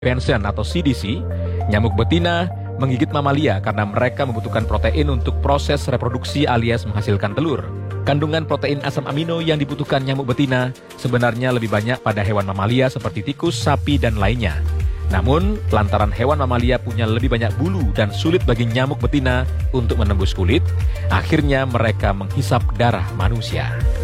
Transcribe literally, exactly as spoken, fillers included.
Prevention atau C D C, nyamuk betina menggigit mamalia karena mereka membutuhkan protein untuk proses reproduksi alias menghasilkan telur. Kandungan protein asam amino yang dibutuhkan nyamuk betina sebenarnya lebih banyak pada hewan mamalia seperti tikus, sapi, dan lainnya. Namun, lantaran hewan mamalia punya lebih banyak bulu dan sulit bagi nyamuk betina untuk menembus kulit, akhirnya mereka menghisap darah manusia.